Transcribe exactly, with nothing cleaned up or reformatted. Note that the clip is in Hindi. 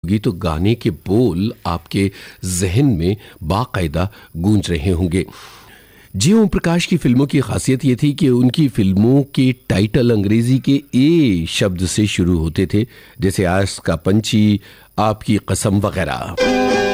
होगी तो गाने के बोल आपके जहन में बाकायदा गूंज रहे होंगे। जी ओम प्रकाश की फिल्मों की खासियत ये थी कि उनकी फिल्मों के टाइटल अंग्रेजी के ए शब्द से शुरू होते थे, जैसे आस का पंछी, आपकी कसम वगैरह।